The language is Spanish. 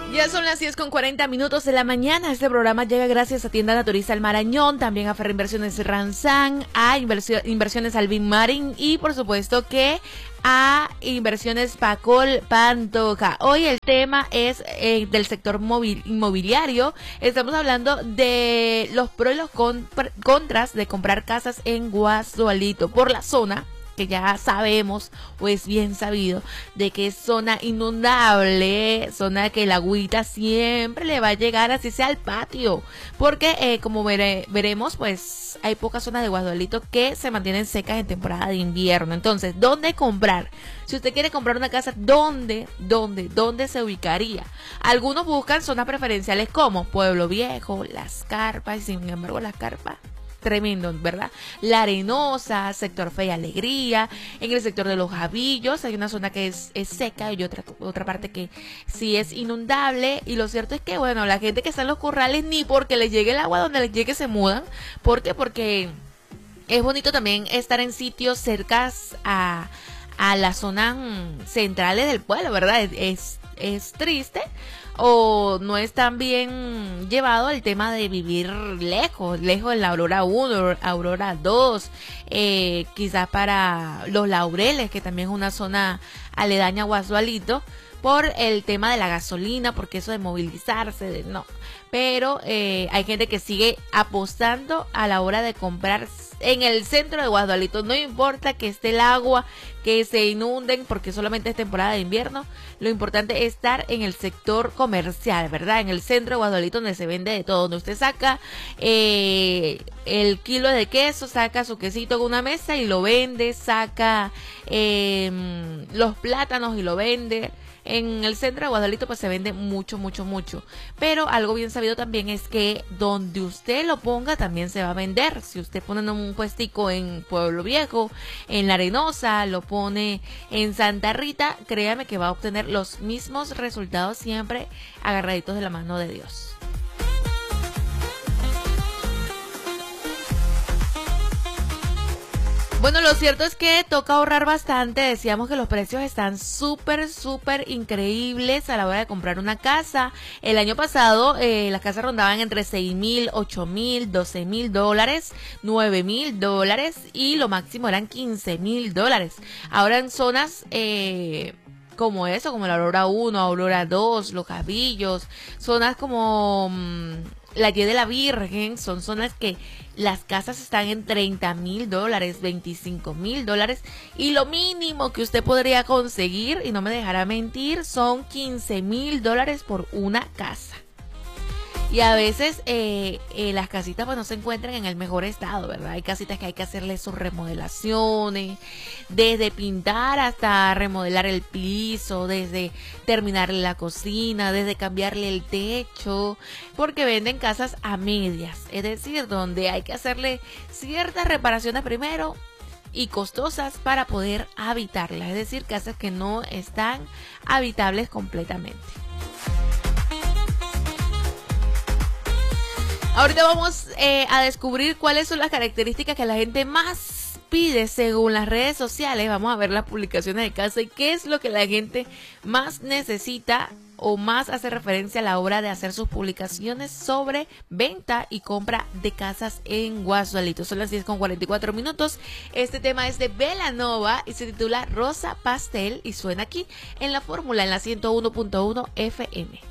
Ya son las 10:40 de la mañana. Este programa llega gracias a Tienda Naturista El Marañón, también a Ferreinversiones Ranzán, a Inversiones Alvin Marín y por supuesto que a Inversiones Pacol Pantoja. Hoy el tema es del sector inmobiliario. Estamos hablando de los pros y los contras de comprar casas en Guasualito por la zona, que ya sabemos, o es bien sabido, de que es zona inundable, zona que el agüita siempre le va a llegar, así sea al patio, porque como veremos, pues hay pocas zonas de Guasualito que se mantienen secas en temporada de invierno. Entonces, ¿dónde comprar? Si usted quiere comprar una casa, ¿dónde se ubicaría? Algunos buscan zonas preferenciales como Pueblo Viejo, Las Carpas, y sin embargo Las Carpas, tremendo, ¿verdad? La Arenosa, sector Fe y Alegría. En el sector de Los Javillos hay una zona que es seca y otra parte que sí es inundable. Y lo cierto es que, bueno, la gente que está en los corrales, ni porque les llegue el agua donde les llegue se mudan. ¿Por qué? Porque es bonito también estar en sitios cercas a las zonas centrales del pueblo, ¿verdad? Es triste o no es tan bien llevado el tema de vivir lejos de la Aurora 1, Aurora 2, quizás para Los Laureles, que también es una zona aledaña a Guasualito, por el tema de la gasolina, porque eso de movilizarse, no. Pero hay gente que sigue apostando a la hora de comprar en el centro de Guasualito. No importa que esté el agua, que se inunden, porque solamente es temporada de invierno. Lo importante es estar en el sector comercial, ¿verdad? En el centro de Guasualito, donde se vende de todo, donde usted saca el kilo de queso, saca su quesito en una mesa y lo vende, saca los plátanos y lo vende. En el centro de Guasualito pues se vende mucho. Pero algo bien sabido también es que donde usted lo ponga también se va a vender. Si usted pone un puestico en Pueblo Viejo, en La Arenosa, lo pone en Santa Rita, créame que va a obtener los mismos resultados, siempre agarraditos de la mano de Dios. Bueno, lo cierto es que toca ahorrar bastante. Decíamos que los precios están súper increíbles a la hora de comprar una casa. El año pasado las casas rondaban entre $6,000, $8,000, $12,000, $9,000 y lo máximo eran $15,000. Ahora en zonas como eso, como la Aurora 1, Aurora 2, Los Javillos, zonas como la Y de la Virgen, son zonas que las casas están en $30,000, $25,000 y lo mínimo que usted podría conseguir, y no me dejará mentir, son $15,000 por una casa. Y a veces las casitas pues no se encuentran en el mejor estado, ¿verdad? Hay casitas que hay que hacerle sus remodelaciones, desde pintar hasta remodelar el piso, desde terminarle la cocina, desde cambiarle el techo, porque venden casas a medias, es decir, donde hay que hacerle ciertas reparaciones primero y costosas para poder habitarlas, es decir, casas que no están habitables completamente. Ahorita vamos a descubrir cuáles son las características que la gente más pide según las redes sociales. Vamos a ver las publicaciones de casa y qué es lo que la gente más necesita o más hace referencia a la hora de hacer sus publicaciones sobre venta y compra de casas en Guasualito. Son las 10:44. Este tema es de Belanova y se titula Rosa Pastel y suena aquí en la fórmula en la 101.1 FM.